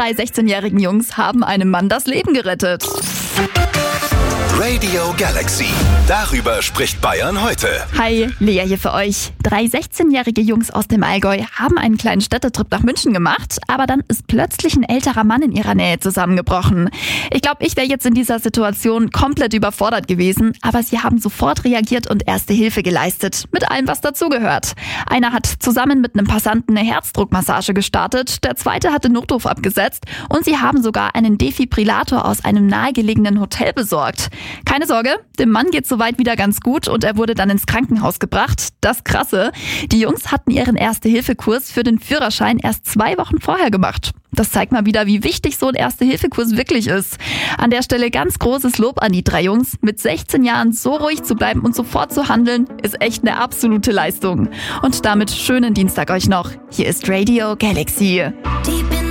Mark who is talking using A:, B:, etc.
A: 3 16-jährigen Jungs haben einem Mann das Leben gerettet.
B: Radio Galaxy. Darüber spricht Bayern heute.
A: Hi, Lea hier für euch. 3 16-jährige Jungs aus dem Allgäu haben einen kleinen Städtetrip nach München gemacht, aber dann ist plötzlich ein älterer Mann in ihrer Nähe zusammengebrochen. Ich glaube, ich wäre jetzt in dieser Situation komplett überfordert gewesen, aber sie haben sofort reagiert und Erste Hilfe geleistet, mit allem, was dazugehört. Einer hat zusammen mit einem Passanten eine Herzdruckmassage gestartet, der zweite hat den Notruf abgesetzt und sie haben sogar einen Defibrillator aus einem nahegelegenen Hotel besorgt. Keine Sorge, dem Mann geht's soweit wieder ganz gut und er wurde dann ins Krankenhaus gebracht. Das Krasse, die Jungs hatten ihren Erste-Hilfe-Kurs für den Führerschein erst 2 Wochen vorher gemacht. Das zeigt mal wieder, wie wichtig so ein Erste-Hilfe-Kurs wirklich ist. An der Stelle ganz großes Lob an die 3 Jungs. Mit 16 Jahren so ruhig zu bleiben und sofort zu handeln, ist echt eine absolute Leistung. Und damit schönen Dienstag euch noch. Hier ist Radio Galaxy.